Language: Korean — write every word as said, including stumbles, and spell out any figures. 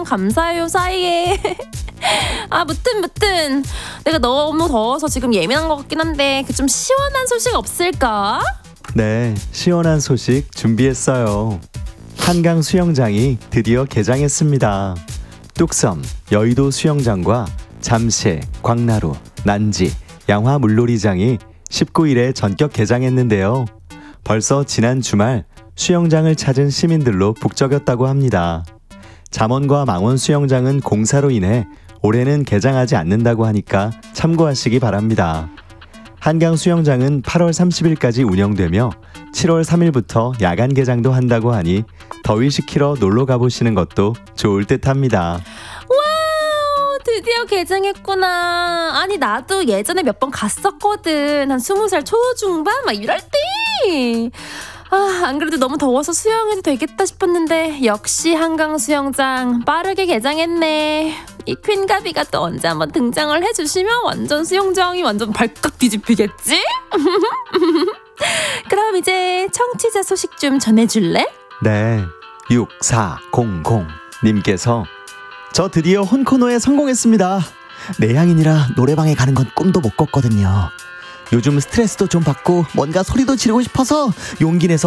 감사해요 사이에. 아 무튼 무튼 내가 너무 더워서 지금 예민한 것 같긴 한데 그 좀 시원한 소식 없을까? 네, 시원한 소식 준비했어요. 한강 수영장이 드디어 개장했습니다. 뚝섬, 여의도 수영장과 잠실, 광나루, 난지, 양화 물놀이장이 십구 일에 전격 개장했는데요. 벌써 지난 주말 수영장을 찾은 시민들로 북적였다고 합니다. 잠원과 망원 수영장은 공사로 인해 올해는 개장하지 않는다고 하니까 참고하시기 바랍니다. 한강 수영장은 팔월 삼십일까지 운영되며 칠월 삼일부터 야간 개장도 한다고 하니 더위 식히러 놀러 가보시는 것도 좋을 듯합니다. 와우 드디어 개장했구나. 아니 나도 예전에 몇 번 갔었거든. 한 스무 살 초중반 막 이럴 때. 아, 안 그래도 너무 더워서 수영해도 되겠다 싶었는데 역시 한강 수영장 빠르게 개장했네. 이 퀸가비가 또 언제 한번 등장을 해주시면 완전 수영장이 완전 발칵 뒤집히겠지? 그럼 이제 청취자 소식 좀 전해줄래? 네, 육사공공 님께서 저 드디어 혼코노에 성공했습니다. 내향인이라 노래방에 가는 건 꿈도 못 꿨거든요. 요즘 스트레스도 좀 받고 뭔가 소리도 지르고 싶어서 용기 내서